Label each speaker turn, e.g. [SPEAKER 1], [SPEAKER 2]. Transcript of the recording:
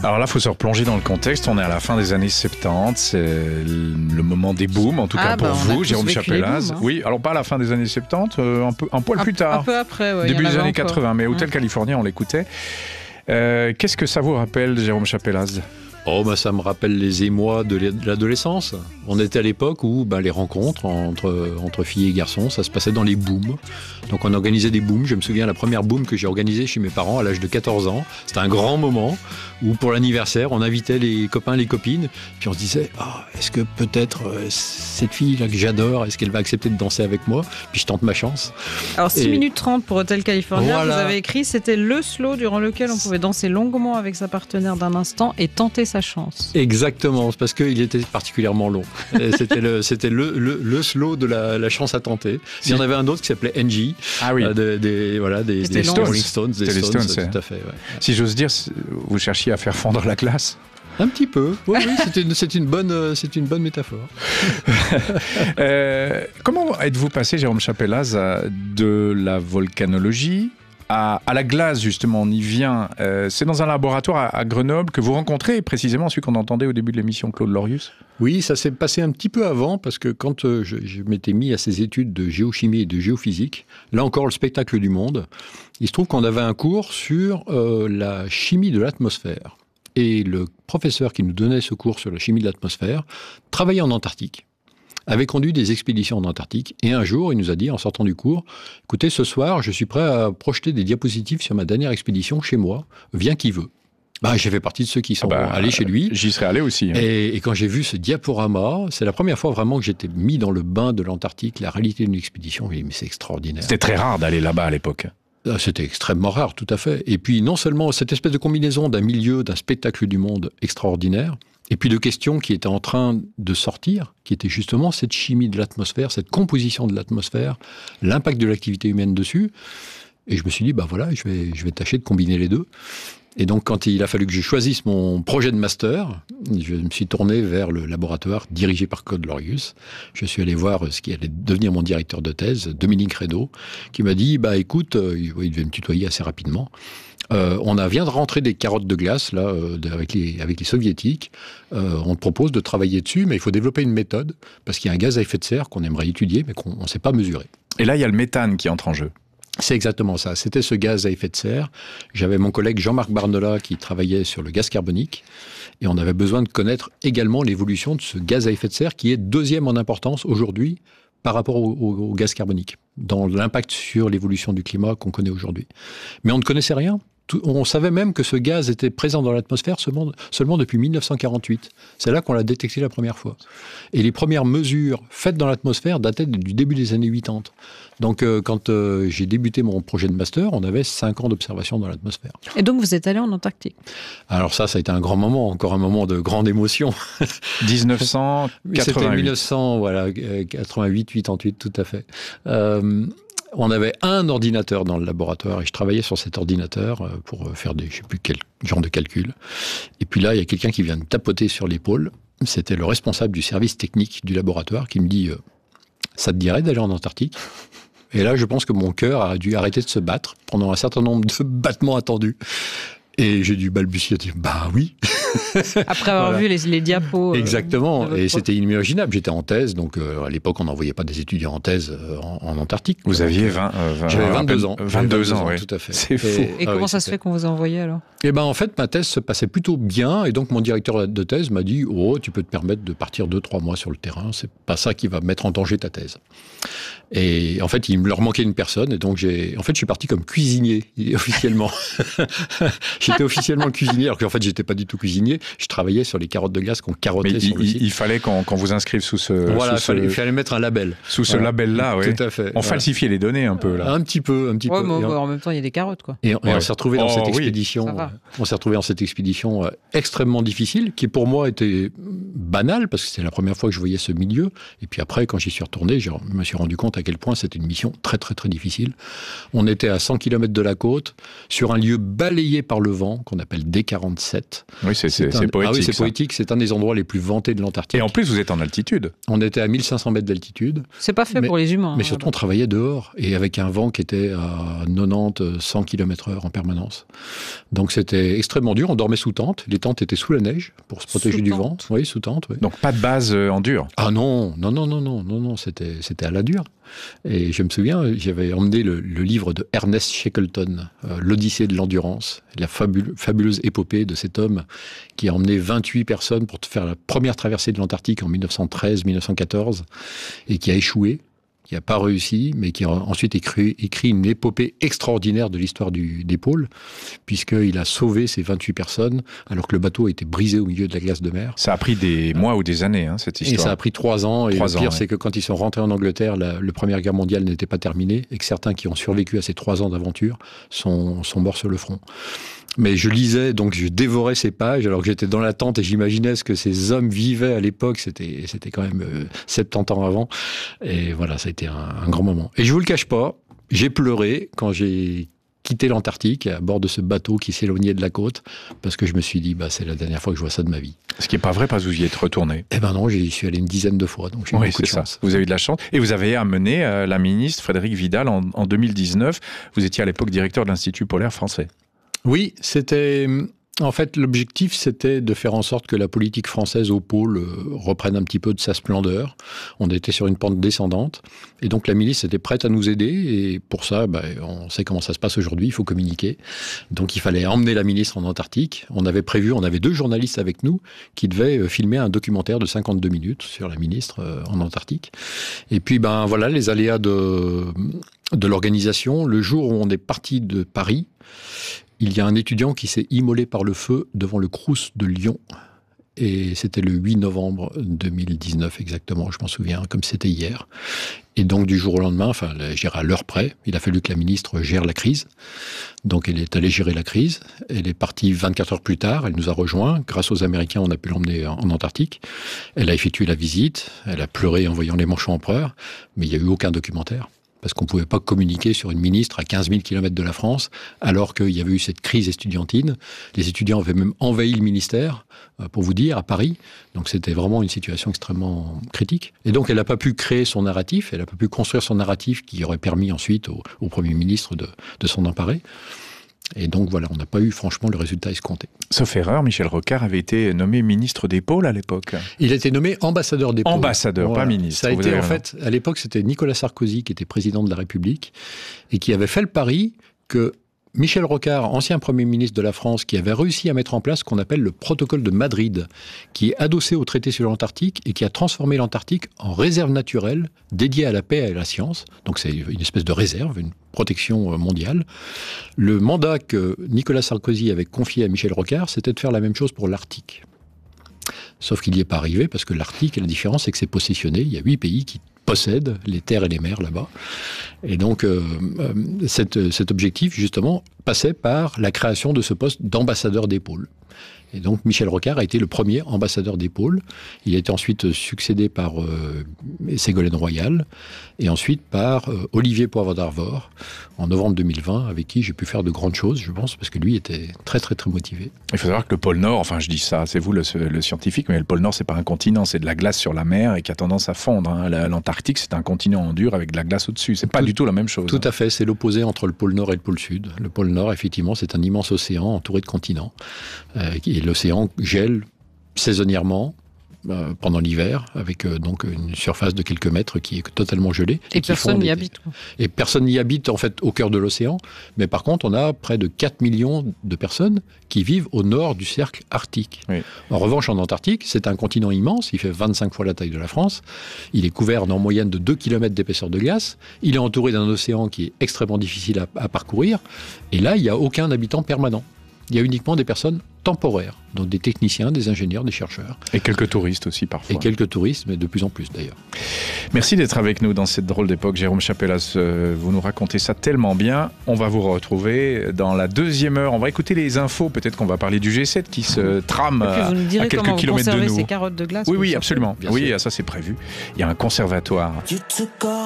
[SPEAKER 1] Alors là, il faut se replonger dans le contexte. On est à la fin des années 70. C'est le moment des booms, en tout cas pour vous, Jérôme Chapelaz. Oui, alors pas à la fin des années 70, un poil plus tard.
[SPEAKER 2] Un peu après, oui.
[SPEAKER 1] Début des années 80, mais Hotel California, on l'écoutait. Qu'est-ce que ça vous rappelle, Jérôme Chapelaz ?
[SPEAKER 3] Ça me rappelle les émois de l'adolescence. On était à l'époque où les rencontres entre filles et garçons, ça se passait dans les booms. Donc on organisait des booms. Je me souviens la première boom que j'ai organisée chez mes parents à l'âge de 14 ans. C'était un grand moment où pour l'anniversaire, on invitait les copains, les copines. Puis on se disait, est-ce que peut-être cette fille-là que j'adore, est-ce qu'elle va accepter de danser avec moi ? Puis je tente ma chance.
[SPEAKER 2] Alors 6 minutes 30 pour Hotel California,
[SPEAKER 3] voilà.
[SPEAKER 2] Vous avez écrit, c'était le slow durant lequel on pouvait danser longuement avec sa partenaire d'un instant et tenter sa chance.
[SPEAKER 3] Exactement, c'est parce qu'il était particulièrement long. C'était le slow de la chance à tenter. Il y en avait un autre qui s'appelait NG.
[SPEAKER 1] Ah oui.
[SPEAKER 3] Des Rolling Stones.
[SPEAKER 1] Des Stones,
[SPEAKER 3] tout à fait. Ouais.
[SPEAKER 1] Si j'ose dire, vous cherchiez à faire fondre la classe ?
[SPEAKER 3] Un petit peu. Oui, c'est une bonne métaphore.
[SPEAKER 1] Comment êtes-vous passé, Jérôme Chapelaz, de la volcanologie à la glace, justement, on y vient. C'est dans un laboratoire à Grenoble que vous rencontrez, précisément celui qu'on entendait au début de l'émission, Claude Lorius.
[SPEAKER 3] Oui, ça s'est passé un petit peu avant, parce que quand je m'étais mis à ces études de géochimie et de géophysique, là encore le spectacle du monde, il se trouve qu'on avait un cours sur la chimie de l'atmosphère. Et le professeur qui nous donnait ce cours sur la chimie de l'atmosphère travaillait en Antarctique, avait conduit des expéditions en Antarctique. Et un jour, il nous a dit, en sortant du cours, « Écoutez, ce soir, je suis prêt à projeter des diapositives sur ma dernière expédition chez moi. Viens qui veut. » J'ai fait partie de ceux qui sont allés chez lui.
[SPEAKER 1] J'y serais allé aussi. Hein.
[SPEAKER 3] Et quand j'ai vu ce diaporama, c'est la première fois vraiment que j'étais mis dans le bain de l'Antarctique, la réalité d'une expédition. Mais c'est extraordinaire.
[SPEAKER 1] C'était très rare d'aller là-bas à l'époque.
[SPEAKER 3] C'était extrêmement rare, tout à fait. Et puis, non seulement cette espèce de combinaison d'un milieu, d'un spectacle du monde extraordinaire, et puis de questions qui étaient en train de sortir, qui étaient justement cette chimie de l'atmosphère, cette composition de l'atmosphère, l'impact de l'activité humaine dessus. Et je me suis dit, je vais tâcher de combiner les deux. Et donc, quand il a fallu que je choisisse mon projet de master, je me suis tourné vers le laboratoire dirigé par Claude Lorius. Je suis allé voir ce qui allait devenir mon directeur de thèse, Dominique Reynaud, qui m'a dit, écoute, il devait me tutoyer assez rapidement. On vient de rentrer des carottes de glace là, avec les soviétiques. On te propose de travailler dessus, mais il faut développer une méthode, parce qu'il y a un gaz à effet de serre qu'on aimerait étudier, mais qu'on ne sait pas mesurer.
[SPEAKER 1] Et là, il y a le méthane qui entre en jeu.
[SPEAKER 3] C'est exactement ça. C'était ce gaz à effet de serre. J'avais mon collègue Jean-Marc Barnola qui travaillait sur le gaz carbonique. Et on avait besoin de connaître également l'évolution de ce gaz à effet de serre qui est deuxième en importance aujourd'hui par rapport au gaz carbonique, dans l'impact sur l'évolution du climat qu'on connaît aujourd'hui. Mais on ne connaissait rien. On savait même que ce gaz était présent dans l'atmosphère seulement depuis 1948. C'est là qu'on l'a détecté la première fois. Et les premières mesures faites dans l'atmosphère dataient du début des années 80. Donc quand j'ai débuté mon projet de master, on avait 5 ans d'observation dans l'atmosphère.
[SPEAKER 2] Et donc vous êtes allé en Antarctique ?
[SPEAKER 3] Alors ça a été un grand moment, encore un moment de grande émotion.
[SPEAKER 1] 1988.
[SPEAKER 3] C'était 88, 88, tout à fait. On avait un ordinateur dans le laboratoire et je travaillais sur cet ordinateur pour faire je ne sais plus quel genre de calcul. Et puis là, il y a quelqu'un qui vient me tapoter sur l'épaule. C'était le responsable du service technique du laboratoire qui me dit « Ça te dirait d'aller en Antarctique ?» Et là, je pense que mon cœur a dû arrêter de se battre pendant un certain nombre de battements attendus. Et j'ai dû balbutier, oui.
[SPEAKER 2] Après avoir vu les diapos.
[SPEAKER 3] Exactement, et c'était inimaginable. J'étais en thèse, donc à l'époque, on n'envoyait pas des étudiants en thèse en Antarctique.
[SPEAKER 1] Vous aviez
[SPEAKER 3] J'avais 22 ans.
[SPEAKER 1] 22 ans, oui.
[SPEAKER 3] Tout à fait.
[SPEAKER 1] C'est fou.
[SPEAKER 2] Et comment ça se fait qu'on vous a envoyé alors ?
[SPEAKER 3] En fait, ma thèse se passait plutôt bien, et donc mon directeur de thèse m'a dit « Oh, tu peux te permettre de partir 2-3 mois sur le terrain, c'est pas ça qui va mettre en danger ta thèse. » Et en fait, il leur manquait une personne, et donc je suis parti comme cuisinier, officiellement. J'étais officiellement cuisinier, alors qu'en fait, j'étais pas du tout cuisinier. Je travaillais sur les carottes de glace qu'on carottait sur le site.
[SPEAKER 1] Il fallait qu'on vous inscrive sous ce...
[SPEAKER 3] Voilà, il fallait mettre un label.
[SPEAKER 1] Sous ce label-là, oui.
[SPEAKER 3] Tout à fait.
[SPEAKER 1] On falsifiait les données un peu, là.
[SPEAKER 3] Un petit peu.
[SPEAKER 2] Mais en même temps, il y a des carottes, quoi.
[SPEAKER 3] Et on s'est retrouvés dans cette expédition.
[SPEAKER 2] Oui.
[SPEAKER 3] On s'est retrouvés dans cette expédition extrêmement difficile, qui pour moi était banale, parce que c'était la première fois que je voyais ce milieu. Et puis après, quand j'y suis retourné, je me suis rendu compte à quel point c'était une mission très, très, très difficile. On était à 100 km de la côte, sur un lieu balayé par le vent, qu'on appelle D47.
[SPEAKER 1] Oui, c'est C'est poétique.
[SPEAKER 3] Ah oui, c'est
[SPEAKER 1] ça.
[SPEAKER 3] poétique. C'est un des endroits les plus vantés de l'Antarctique.
[SPEAKER 1] Et en plus, vous êtes en altitude.
[SPEAKER 3] On était à 1500 mètres d'altitude.
[SPEAKER 2] C'est pas fait pour les humains.
[SPEAKER 3] Mais surtout, on travaillait dehors et avec un vent qui était à 90, 100 km/h en permanence. Donc c'était extrêmement dur. On dormait sous tente. Les tentes étaient sous la neige pour se protéger du vent. Oui, sous tente. Oui.
[SPEAKER 1] Donc pas de base en dur.
[SPEAKER 3] Ah non, c'était à la dure. Et je me souviens, j'avais emmené le livre de Ernest Shackleton, l'Odyssée de l'endurance, la fabuleuse épopée de cet homme qui a emmené 28 personnes pour faire la première traversée de l'Antarctique en 1913-1914 et qui a échoué, qui n'a pas réussi, mais qui a ensuite écrit une épopée extraordinaire de l'histoire des pôles, puisqu'il a sauvé ces 28 personnes alors que le bateau était brisé au milieu de la glace de mer.
[SPEAKER 1] Ça a pris des mois ou des années, cette histoire.
[SPEAKER 3] Et ça a pris 3 ans. Et le pire,
[SPEAKER 1] ouais.
[SPEAKER 3] c'est que quand ils sont rentrés en Angleterre, la Première Guerre mondiale n'était pas terminée, et que certains qui ont survécu à ces 3 ans d'aventure sont morts sur le front. Mais je lisais, donc je dévorais ces pages, alors que j'étais dans la tente et j'imaginais ce que ces hommes vivaient à l'époque. C'était quand même 70 ans avant. Et voilà, ça a été un grand moment. Et je vous le cache pas, j'ai pleuré quand j'ai quitté l'Antarctique à bord de ce bateau qui s'éloignait de la côte, parce que je me suis dit, c'est la dernière fois que je vois ça de ma vie.
[SPEAKER 1] Ce qui n'est pas vrai, parce que vous y êtes retourné.
[SPEAKER 3] Eh ben non, j'y suis allé une dizaine de fois, donc j'ai eu beaucoup de chance.
[SPEAKER 1] Vous avez eu de la chance. Et vous avez amené la ministre Frédérique Vidal en 2019. Vous étiez à l'époque directeur de l'Institut polaire français. Oui,
[SPEAKER 3] c'était... En fait, l'objectif, c'était de faire en sorte que la politique française au pôle reprenne un petit peu de sa splendeur. On était sur une pente descendante. Et donc, la milice était prête à nous aider. Et pour ça, on sait comment ça se passe aujourd'hui. Il faut communiquer. Donc, il fallait emmener la ministre en Antarctique. On avait 2 journalistes avec nous qui devaient filmer un documentaire de 52 minutes sur la ministre en Antarctique. Et puis, voilà, les aléas de l'organisation. Le jour où on est parti de Paris, il y a un étudiant qui s'est immolé par le feu devant le Crous de Lyon. Et c'était le 8 novembre 2019 exactement, je m'en souviens, comme c'était hier. Et donc du jour au lendemain, à l'heure près, il a fallu que la ministre gère la crise. Donc elle est allée gérer la crise. Elle est partie 24 heures plus tard, elle nous a rejoints. Grâce aux Américains, on a pu l'emmener en Antarctique. Elle a effectué la visite, elle a pleuré en voyant les manchots empereurs, mais il n'y a eu aucun documentaire. Parce qu'on ne pouvait pas communiquer sur une ministre à 15 000 km de la France, alors qu'il y avait eu cette crise estudiantine. Les étudiants avaient même envahi le ministère, pour vous dire, à Paris. Donc c'était vraiment une situation extrêmement critique. Et donc elle n'a pas pu créer son narratif, elle n'a pas pu construire son narratif qui aurait permis ensuite au Premier ministre de s'en emparer. Et donc voilà, on n'a pas eu franchement le résultat escompté.
[SPEAKER 1] Sauf erreur, Michel Rocard avait été nommé ministre des pôles à l'époque.
[SPEAKER 3] Il a été nommé ambassadeur des pôles.
[SPEAKER 1] Ambassadeur,
[SPEAKER 3] voilà.
[SPEAKER 1] Pas ministre.
[SPEAKER 3] Ça a été en fait, à l'époque, c'était Nicolas Sarkozy qui était président de la République et qui avait fait le pari que Michel Rocard, ancien Premier ministre de la France, qui avait réussi à mettre en place ce qu'on appelle le protocole de Madrid, qui est adossé au traité sur l'Antarctique et qui a transformé l'Antarctique en réserve naturelle dédiée à la paix et à la science. Donc c'est une espèce de réserve, une protection mondiale. Le mandat que Nicolas Sarkozy avait confié à Michel Rocard, c'était de faire la même chose pour l'Arctique. Sauf qu'il n'y est pas arrivé, parce que l'Arctique, la différence, c'est que c'est possessionné. Il y a 8 pays qui possèdent les terres et les mers là-bas. Et donc, cet objectif, justement, passait par la création de ce poste d'ambassadeur des pôles. Et donc, Michel Rocard a été le premier ambassadeur des pôles. Il a été ensuite succédé par Ségolène Royal et ensuite par Olivier Poivre d'Arvor en novembre 2020, avec qui j'ai pu faire de grandes choses, je pense, parce que lui était très, très, très motivé.
[SPEAKER 1] Il faut savoir que le pôle Nord, enfin je dis ça, c'est vous le scientifique, mais le pôle Nord, c'est pas un continent, c'est de la glace sur la mer et qui a tendance à fondre. L'Antarctique, c'est un continent en dur avec de la glace au-dessus. C'est pas du tout la même chose.
[SPEAKER 3] Tout à fait, c'est l'opposé entre le pôle Nord et le pôle Sud. Le pôle Nord, effectivement, c'est un immense océan entouré de continents. Et l'océan gèle saisonnièrement pendant l'hiver, avec donc une surface de quelques mètres qui est totalement gelée.
[SPEAKER 2] Et personne n'y habite.
[SPEAKER 3] Et personne n'y habite, en fait, au cœur de l'océan. Mais par contre, on a près de 4 millions de personnes qui vivent au nord du cercle arctique. Oui. En revanche, en Antarctique, c'est un continent immense. Il fait 25 fois la taille de la France. Il est couvert en moyenne de 2 km d'épaisseur de glace. Il est entouré d'un océan qui est extrêmement difficile à parcourir. Et là, il n'y a aucun habitant permanent. Il y a uniquement des personnes temporaires, donc des techniciens, des ingénieurs, des chercheurs.
[SPEAKER 1] Et quelques touristes aussi parfois.
[SPEAKER 3] Et quelques touristes, mais de plus en plus d'ailleurs.
[SPEAKER 1] Merci d'être avec nous dans cette drôle d'époque. Jérôme Chapellas, vous nous racontez ça tellement bien. On va vous retrouver dans la deuxième heure. On va écouter les infos. Peut-être qu'on va parler du G7 qui se trame à quelques kilomètres de nous.
[SPEAKER 2] Ces carottes de glace.
[SPEAKER 1] Oui, absolument. Oui, ça c'est prévu. Il y a un conservatoire.